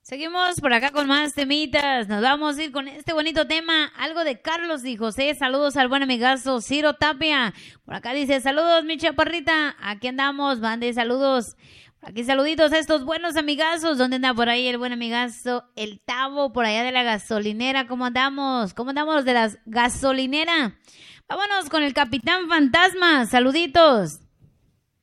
Seguimos por acá con más temitas. Nos vamos a ir con este bonito tema, algo de Carlos y José. Saludos al buen amigazo Ciro Tapia. Por acá dice, saludos mi chaparrita. Aquí andamos, mande saludos. Por aquí saluditos a estos buenos amigazos. ¿Dónde anda por ahí el buen amigazo? El Tavo, por allá de la gasolinera. ¿Cómo andamos? ¿Cómo andamos los de la gasolinera? Vámonos con el Capitán Fantasma. Saluditos.